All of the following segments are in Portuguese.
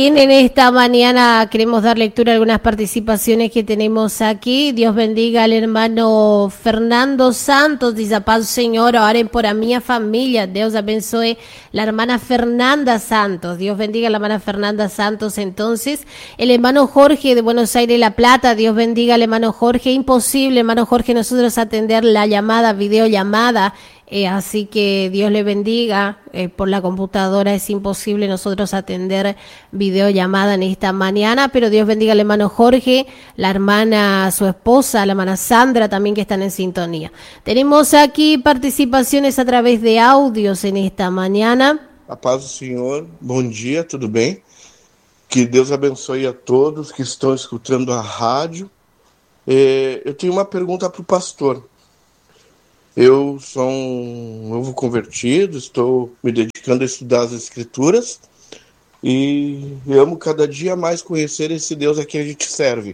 En esta mañana queremos dar lectura a algunas participaciones que tenemos aquí. Dios bendiga al hermano Fernando Santos, dice a paz Señor, oren por a minha familia. Dios abençoe la hermana Fernanda Santos. Dios bendiga a la hermana Fernanda Santos. Entonces, el hermano Jorge de Buenos Aires, La Plata, Dios bendiga al hermano Jorge. Imposible, hermano Jorge, nosotros atender la llamada, videollamada. Así que Dios le bendiga, por la computadora es imposible nosotros atender videollamada en esta mañana, pero Dios bendiga al hermano Jorge, la hermana, su esposa, la hermana Sandra también que están en sintonía. Tenemos aquí participaciones a través de audios en esta mañana. A paz do Senhor, bom dia, tudo bem? Que Deus abençoe a todos que estão escutando a rádio. Eu tenho uma pergunta para o pastor. Eu sou um novo convertido, estou me dedicando a estudar as Escrituras e amo cada dia mais conhecer esse Deus a quem a gente serve.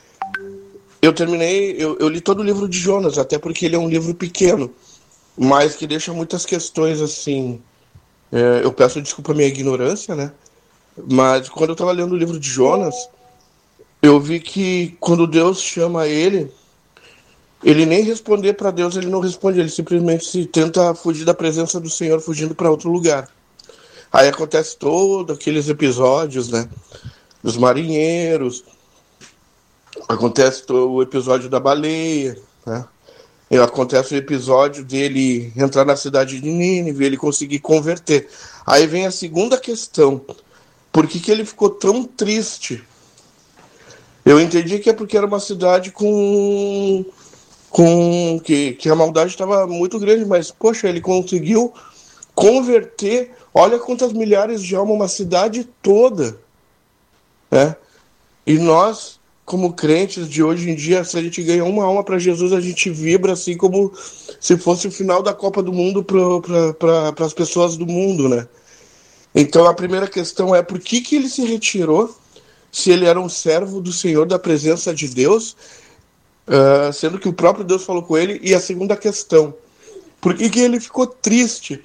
Eu li todo o livro de Jonas, até porque ele é um livro pequeno, mas que deixa muitas questões assim. Eu peço desculpa a minha ignorância, né? Mas quando eu estava lendo o livro de Jonas, eu vi que quando Deus chama ele nem responder para Deus, ele não responde, ele simplesmente se tenta fugir da presença do Senhor, fugindo para outro lugar. Aí acontece todos aqueles episódios, né, dos marinheiros, acontece o episódio da baleia, né, e acontece o episódio dele entrar na cidade de Nínive, ele conseguir converter. Aí vem a segunda questão, por que ele ficou tão triste? Eu entendi que é porque era uma cidade que a maldade estava muito grande, mas, poxa, ele conseguiu converter, olha quantas milhares de almas, uma cidade toda, né? E nós, como crentes de hoje em dia, se a gente ganha uma alma para Jesus, a gente vibra assim como se fosse o final da Copa do Mundo para as pessoas do mundo, né? Então a primeira questão é, por que ele se retirou, se ele era um servo do Senhor, da presença de Deus, sendo que o próprio Deus falou com ele? E a segunda questão, por que ele ficou triste,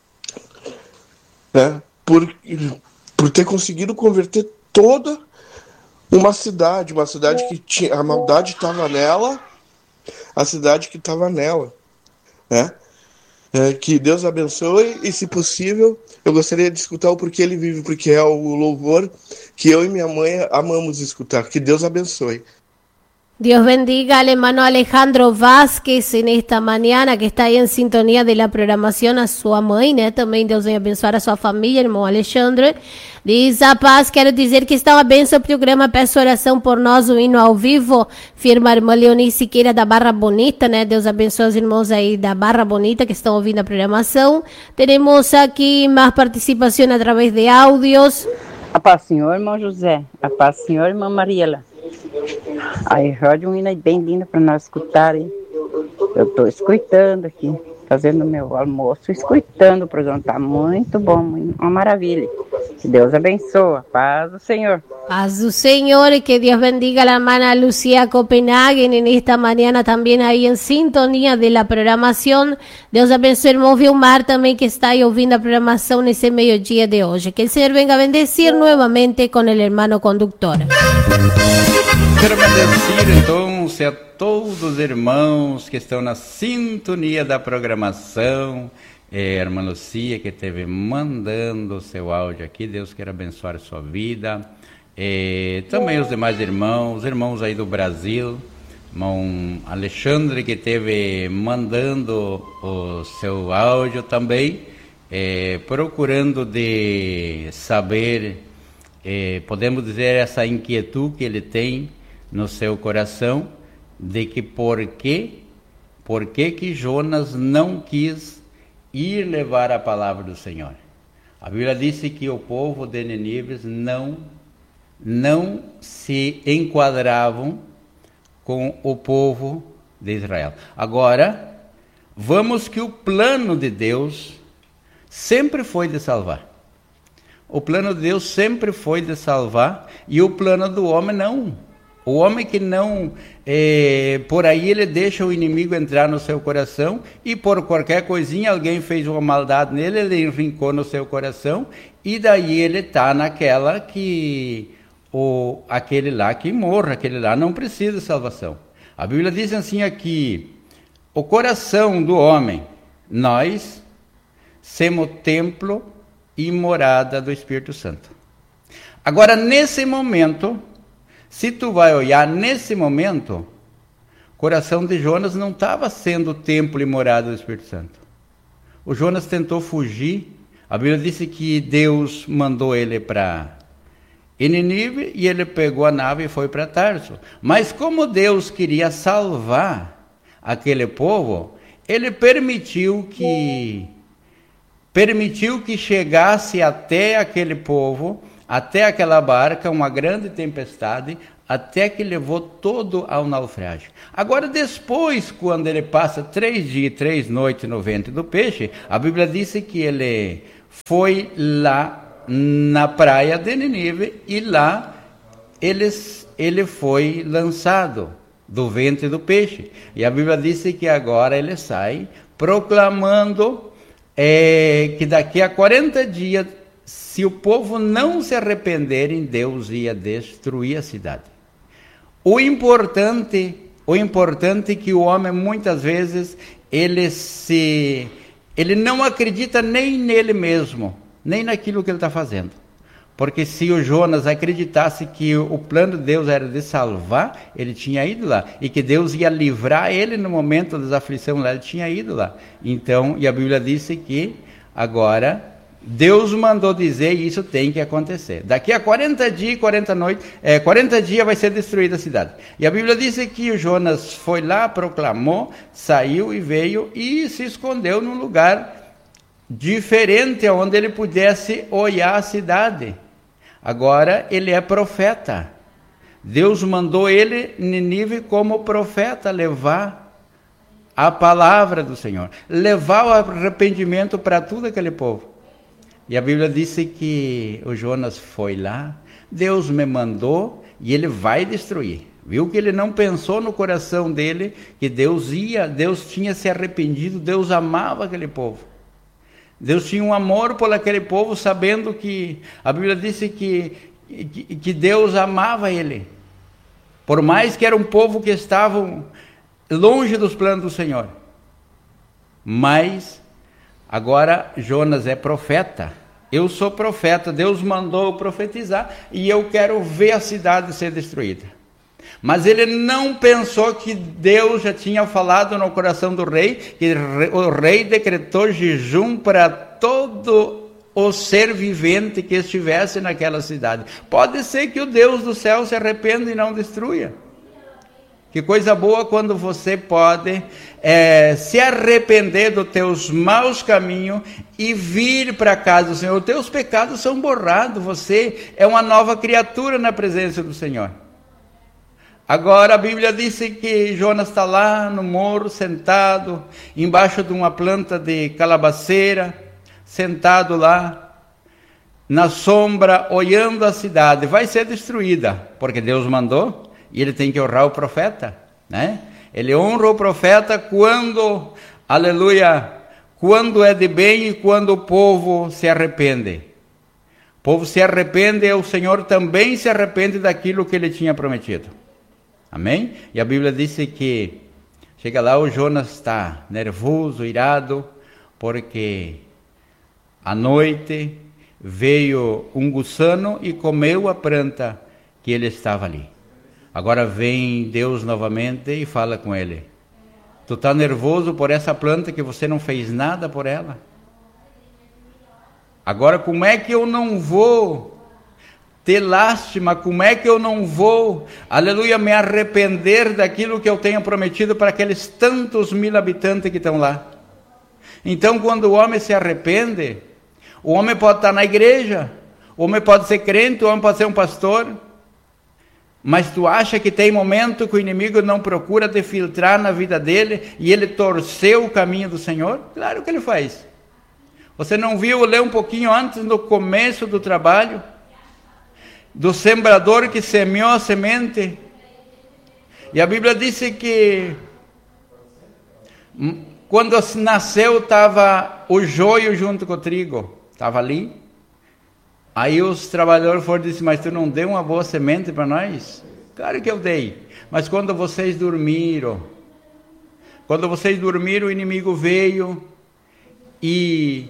né? Por ter conseguido converter toda uma cidade que tinha, a maldade estava nela, a cidade que estava nela, né? Que Deus abençoe, e se possível, eu gostaria de escutar o porquê ele vive, porque é o louvor que eu e minha mãe amamos escutar. Que Deus abençoe. Dios bendiga al hermano Alejandro Vázquez en esta mañana, que está ahí en sintonía de la programación, a sua mãe, né? Também Deus venha abençoar a sua família, irmão Alexandre. Diz a paz, quero dizer que está uma benção o programa, peço oração por nós, o hino ao vivo, firma a irmã Leonice Siqueira da Barra Bonita, né? Deus abençoe os irmãos aí da Barra Bonita que estão ouvindo a programação. Teremos aqui mais participação através de áudios. A paz, senhor, irmão José. A paz, senhor, irmã Mariela. Aí, rádio um hino aí bem lindo para nós escutarem. Eu estou escutando aqui, fazendo meu almoço, escutando o programa. Está muito bom, uma maravilha. Que Deus abençoe. Paz do Senhor. Paz do Señor, y que Dios bendiga a la hermana Lucía Copenhagen en esta mañana también ahí en sintonía de la programación. Deus abençoe o irmão Vilmar também que está aí ouvindo a programação nesse meio-dia de hoje. Que o Senhor venga a bendecir nuevamente con el hermano conductor. Quero bendecir então a todos os irmãos que estão na sintonia da programação. Irmã Lucia que esteve mandando o seu áudio aqui, Deus queira abençoar a sua vida. Também os demais irmãos aí do Brasil, irmão Alexandre que esteve mandando o seu áudio também, procurando de saber, podemos dizer, essa inquietude que ele tem no seu coração, de que por que Jonas não quis ir levar a palavra do Senhor. A Bíblia disse que o povo de Nínive não se enquadravam com o povo de Israel. Agora, vamos que o plano de Deus sempre foi de salvar. O plano de Deus sempre foi de salvar, e o plano do homem não. O homem que não, por aí ele deixa o inimigo entrar no seu coração e por qualquer coisinha alguém fez uma maldade nele, ele enrincou no seu coração e daí ele está naquela que aquele lá que morre, aquele lá não precisa de salvação. A Bíblia diz assim aqui, o coração do homem, nós somos templo e morada do Espírito Santo. Agora nesse momento, se tu vai olhar nesse momento, o coração de Jonas não estava sendo o templo e morada do Espírito Santo. O Jonas tentou fugir. A Bíblia disse que Deus mandou ele para Nínive e ele pegou a nave e foi para Tarso. Mas como Deus queria salvar aquele povo, ele permitiu que chegasse até aquele povo, até aquela barca, uma grande tempestade, até que levou todo ao naufrágio. Agora, depois, quando ele passa 3 dias e 3 noites no ventre do peixe, a Bíblia diz que ele foi lá na praia de Nínive e lá ele foi lançado do ventre do peixe. E a Bíblia diz que agora ele sai proclamando que daqui a 40 dias, se o povo não se arrependerem, Deus ia destruir a cidade. O importante é que o homem muitas vezes ele não acredita nem nele mesmo, nem naquilo que ele está fazendo. Porque se o Jonas acreditasse que o plano de Deus era de salvar, ele tinha ido lá. E que Deus ia livrar ele no momento das aflições lá, ele tinha ido lá. Então, e a Bíblia disse que agora Deus mandou dizer e isso tem que acontecer. Daqui a 40 dias, 40 dias vai ser destruída a cidade. E a Bíblia diz que o Jonas foi lá, proclamou, saiu e veio e se escondeu num lugar diferente, onde ele pudesse olhar a cidade. Agora ele é profeta. Deus mandou ele, Nínive, como profeta, levar a palavra do Senhor, levar o arrependimento para todo aquele povo. E a Bíblia disse que o Jonas foi lá, Deus me mandou e ele vai destruir. Viu que ele não pensou no coração dele que Deus tinha se arrependido, Deus amava aquele povo. Deus tinha um amor por aquele povo, sabendo que a Bíblia disse que Deus amava ele. Por mais que era um povo que estavam longe dos planos do Senhor. Mas agora Jonas é profeta. Eu sou profeta, Deus mandou eu profetizar e eu quero ver a cidade ser destruída. Mas ele não pensou que Deus já tinha falado no coração do rei, que o rei decretou jejum para todo o ser vivente que estivesse naquela cidade. Pode ser que o Deus do céu se arrependa e não destrua. Que coisa boa quando você pode se arrepender dos teus maus caminhos e vir para a casa do Senhor. Os teus pecados são borrados, você é uma nova criatura na presença do Senhor. Agora a Bíblia diz que Jonas está lá no morro, sentado, embaixo de uma planta de calabaceira, sentado lá, na sombra, olhando a cidade. Vai ser destruída, porque Deus mandou, e ele tem que honrar o profeta, né? Ele honra o profeta quando, aleluia, quando é de bem e quando o povo se arrepende. O povo se arrepende e o Senhor também se arrepende daquilo que ele tinha prometido. Amém? E a Bíblia diz que chega lá, o Jonas está nervoso, irado, porque à noite veio um gusano e comeu a planta que ele estava ali. Agora vem Deus novamente e fala com ele. Tu está nervoso por essa planta que você não fez nada por ela? Agora como é que eu não vou ter lástima, como é que eu não vou, aleluia, me arrepender daquilo que eu tenho prometido para aqueles tantos 1000 habitantes que estão lá? Então, quando o homem se arrepende, o homem pode estar na igreja, o homem pode ser crente, o homem pode ser um pastor, mas tu acha que tem momento que o inimigo não procura te filtrar na vida dele e ele torceu o caminho do Senhor? Claro que ele faz. Você não viu ler um pouquinho antes, no começo do trabalho, do sembrador que semeou a semente E a Bíblia disse que quando nasceu estava o joio junto com o trigo, estava ali. Aí os trabalhadores foram e disseram, mas tu não deu uma boa semente para nós? Claro que eu dei, mas quando vocês dormiram, o inimigo veio e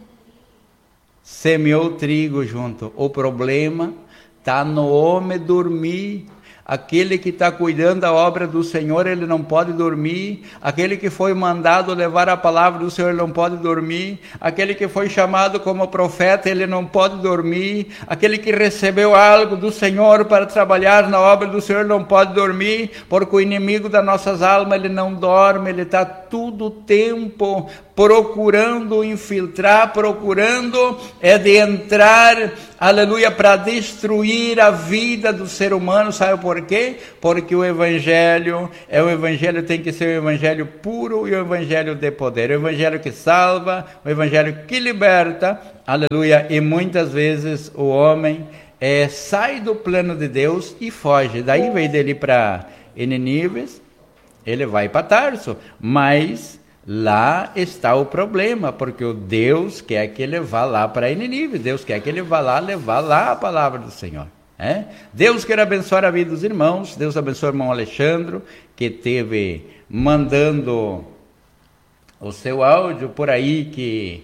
semeou o trigo junto. O problema está no homem dormir. Aquele que está cuidando da obra do Senhor, ele não pode dormir. Aquele que foi mandado levar a palavra do Senhor, ele não pode dormir. Aquele que foi chamado como profeta, ele não pode dormir. Aquele que recebeu algo do Senhor para trabalhar na obra do Senhor, não pode dormir, porque o inimigo das nossas almas, ele não dorme, ele está todo o tempo procurando infiltrar, procurando de entrar, aleluia, para destruir a vida do ser humano. Sabe por quê? Porque o evangelho tem que ser um evangelho puro e um evangelho de poder, um evangelho que salva, um evangelho que liberta, aleluia. E muitas vezes o homem sai do plano de Deus e foge. Daí, em vez dele ir para Nínives, ele vai para Tarso, mas lá está o problema, porque o Deus quer que ele vá lá para Nínive, Deus quer que ele vá lá levar lá a palavra do Senhor. Deus quer abençoar a vida dos irmãos. Deus abençoe o irmão Alexandre, que esteve mandando o seu áudio por aí que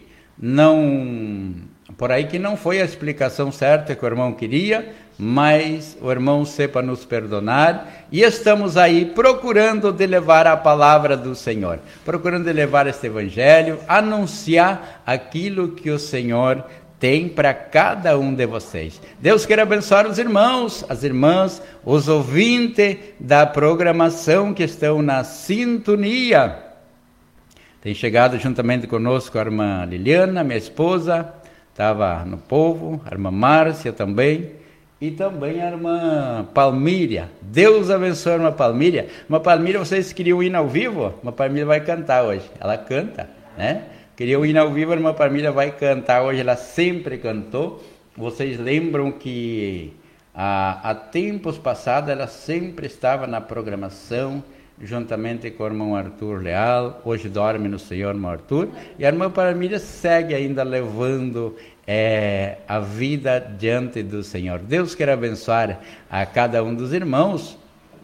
não foi a explicação certa que o irmão queria, mas o irmão sepa nos perdonar, e estamos aí procurando de levar a palavra do Senhor, procurando de levar este evangelho, anunciar aquilo que o Senhor tem para cada um de vocês. Deus quer abençoar os irmãos, as irmãs, os ouvintes da programação que estão na sintonia. Tem chegado juntamente conosco a irmã Liliana, minha esposa, estava no povo, a irmã Márcia também, e também a irmã Palmíria. Deus abençoe a irmã Palmíria. Irmã Palmíria, vocês queriam ir ao vivo? A irmã Palmíria vai cantar hoje. Ela canta, né? Queriam ir ao vivo, a irmã Palmíria vai cantar hoje. Ela sempre cantou. Vocês lembram que há tempos passados ela sempre estava na programação, juntamente com o irmão Arthur Leal. Hoje dorme no Senhor, irmão Arthur. E a irmã Palmíria segue ainda levando a vida diante do Senhor. Deus quer abençoar a cada um dos irmãos.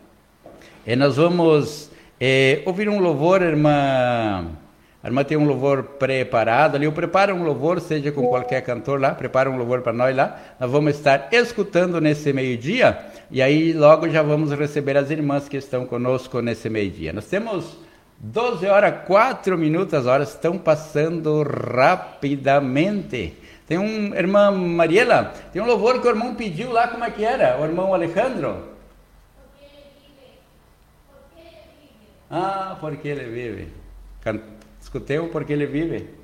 E nós vamos ouvir um louvor, irmã. A irmã tem um louvor preparado ali. Eu preparo um louvor, seja com qualquer cantor lá, prepara um louvor para nós lá. Nós vamos estar escutando nesse meio-dia, e aí logo já vamos receber as irmãs que estão conosco nesse meio-dia. Nós temos 12 horas, 4 minutos, as horas estão passando rapidamente. Tem irmã Mariela, tem um louvor que o irmão pediu lá, como é que era? O irmão Alejandro? Porque ele vive. Porque ele vive. Ah, porque ele vive. Escutei o Porque ele vive.